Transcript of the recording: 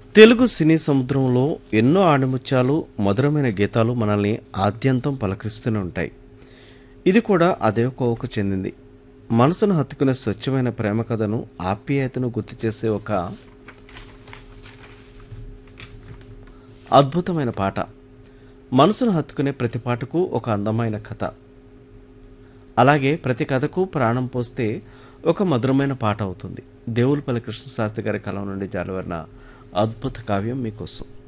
తెలుగు సినీ సముద్రంలో ఎన్నో ఆణిముత్యాలు, మధురమైన గీతాలు మనల్ని ఆద్యంతం పలకరిస్తూనే ఉంటాయి. ఇది కూడా అదే కోవకు చెందింది. మనసును హత్తుకునే స్వచ్ఛమైన ప్రేమ కథను, ఆప్యాయతను గుర్తు చేసే ఒక అద్భుతమైన పాట. మనసును హత్తుకునే ప్రతి పాటకు ఒక అందమైన కథ, అలాగే ప్రతి కథకు ప్రాణం పోస్తే ఒక మధురమైన పాట అవుతుంది. దేవులపల్లి కృష్ణశాస్త్రి గారి కలం నుండి జాలువారిన అద్భుత కావ్యం మీకోసం.